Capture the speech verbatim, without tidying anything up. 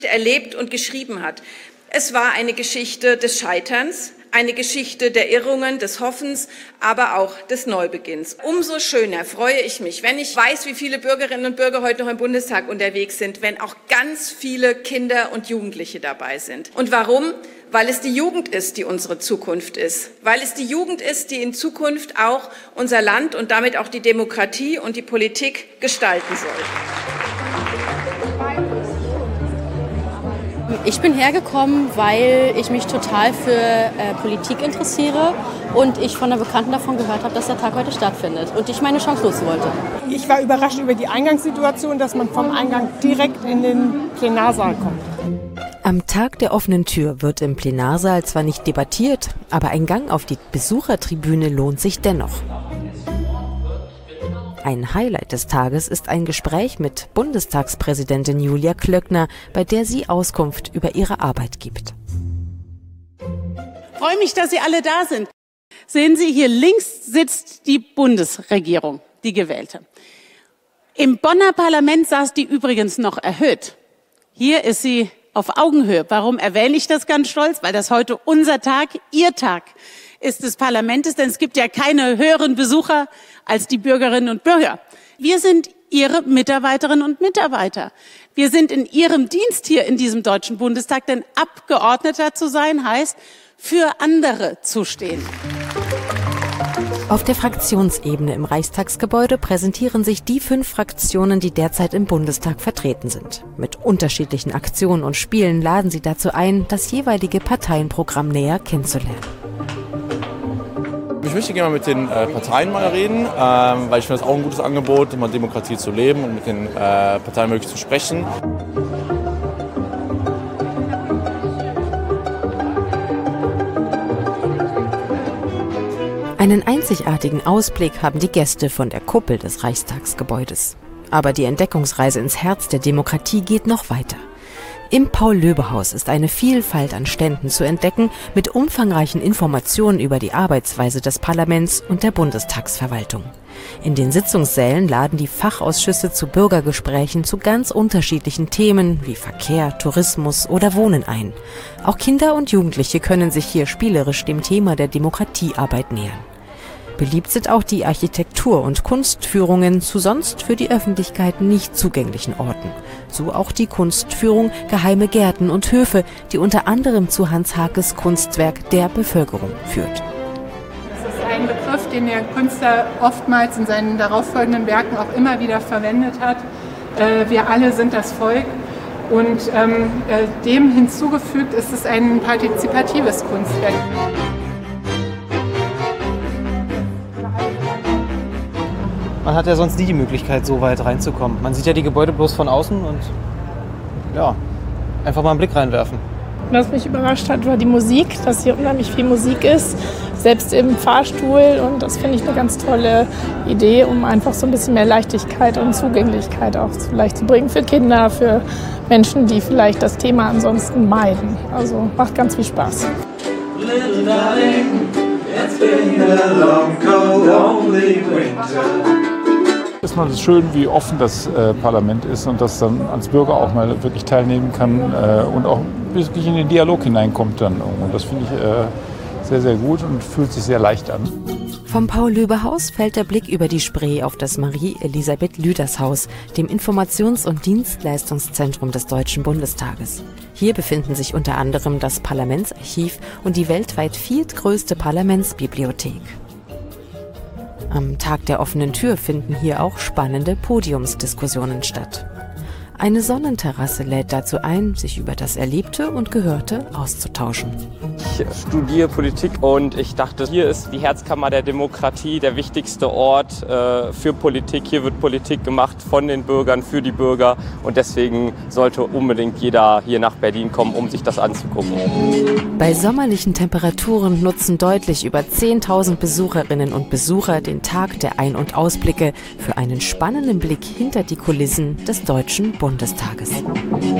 erlebt und geschrieben hat. Es war eine Geschichte des Scheiterns, eine Geschichte der Irrungen, des Hoffens, aber auch des Neubeginns. Umso schöner freue ich mich, wenn ich weiß, wie viele Bürgerinnen und Bürger heute noch im Bundestag unterwegs sind, wenn auch ganz viele Kinder und Jugendliche dabei sind. Und warum? Weil es die Jugend ist, die unsere Zukunft ist. Weil es die Jugend ist, die in Zukunft auch unser Land und damit auch die Demokratie und die Politik gestalten soll. Ich bin hergekommen, weil ich mich total für äh, Politik interessiere und ich von einer Bekannten davon gehört habe, dass der Tag heute stattfindet und ich meine Chance nutzen wollte. Ich war überrascht über die Eingangssituation, dass man vom Eingang direkt in den Plenarsaal kommt. Am Tag der offenen Tür wird im Plenarsaal zwar nicht debattiert, aber ein Gang auf die Besuchertribüne lohnt sich dennoch. Ein Highlight des Tages ist ein Gespräch mit Bundestagspräsidentin Julia Klöckner, bei der sie Auskunft über ihre Arbeit gibt. Ich freue mich, dass Sie alle da sind. Sehen Sie, hier links sitzt die Bundesregierung, die gewählte. Im Bonner Parlament saß die übrigens noch erhöht. Hier ist sie auf Augenhöhe. Warum erwähne ich das ganz stolz? Weil das heute unser Tag, Ihr Tag ist des Parlaments, denn es gibt ja keine höheren Besucher als die Bürgerinnen und Bürger. Wir sind Ihre Mitarbeiterinnen und Mitarbeiter. Wir sind in Ihrem Dienst hier in diesem Deutschen Bundestag, denn Abgeordneter zu sein heißt, für andere zu stehen. Auf der Fraktionsebene im Reichstagsgebäude präsentieren sich die fünf Fraktionen, die derzeit im Bundestag vertreten sind. Mit unterschiedlichen Aktionen und Spielen laden sie dazu ein, das jeweilige Parteienprogramm näher kennenzulernen. Ich möchte gerne mit den äh, Parteien mal reden, ähm, weil ich finde das auch ein gutes Angebot, immer Demokratie zu leben und mit den äh, Parteien möglich zu sprechen. Einen einzigartigen Ausblick haben die Gäste von der Kuppel des Reichstagsgebäudes. Aber die Entdeckungsreise ins Herz der Demokratie geht noch weiter. Im Paul-Löbe-Haus ist eine Vielfalt an Ständen zu entdecken, mit umfangreichen Informationen über die Arbeitsweise des Parlaments und der Bundestagsverwaltung. In den Sitzungssälen laden die Fachausschüsse zu Bürgergesprächen zu ganz unterschiedlichen Themen wie Verkehr, Tourismus oder Wohnen ein. Auch Kinder und Jugendliche können sich hier spielerisch dem Thema der Demokratiearbeit nähern. Beliebt sind auch die Architektur- und Kunstführungen zu sonst für die Öffentlichkeit nicht zugänglichen Orten. So auch die Kunstführung Geheime Gärten und Höfe, die unter anderem zu Hans Hakes Kunstwerk Der Bevölkerung führt. Das ist ein Begriff, den der Künstler oftmals in seinen darauffolgenden Werken auch immer wieder verwendet hat. Wir alle sind das Volk. Und ähm, dem hinzugefügt ist es ein partizipatives Kunstwerk. Man hat ja sonst nie die Möglichkeit, so weit reinzukommen. Man sieht ja die Gebäude bloß von außen und ja, einfach mal einen Blick reinwerfen. Was mich überrascht hat, war die Musik, dass hier unheimlich viel Musik ist, selbst im Fahrstuhl. Und das finde ich eine ganz tolle Idee, um einfach so ein bisschen mehr Leichtigkeit und Zugänglichkeit auch vielleicht zu bringen für Kinder, für Menschen, die vielleicht das Thema ansonsten meiden. Also macht ganz viel Spaß. Little darling, it's been a long, cold, lonely winter. Ist mal schön, wie offen das äh, Parlament ist und dass dann als Bürger auch mal wirklich teilnehmen kann äh, und auch wirklich in den Dialog hineinkommt dann. Und das finde ich äh, sehr, sehr gut und fühlt sich sehr leicht an. Vom Paul-Löbe-Haus fällt der Blick über die Spree auf das Marie-Elisabeth-Lüders-Haus, dem Informations- und Dienstleistungszentrum des Deutschen Bundestages. Hier befinden sich unter anderem das Parlamentsarchiv und die weltweit viertgrößte Parlamentsbibliothek. Am Tag der offenen Tür finden hier auch spannende Podiumsdiskussionen statt. Eine Sonnenterrasse lädt dazu ein, sich über das Erlebte und Gehörte auszutauschen. Ich studiere Politik und ich dachte, hier ist die Herzkammer der Demokratie, der wichtigste Ort äh, für Politik. Hier wird Politik gemacht von den Bürgern, für die Bürger und deswegen sollte unbedingt jeder hier nach Berlin kommen, um sich das anzugucken. Bei sommerlichen Temperaturen nutzen deutlich über zehntausend Besucherinnen und Besucher den Tag der Ein- und Ausblicke für einen spannenden Blick hinter die Kulissen des Deutschen Bundestages.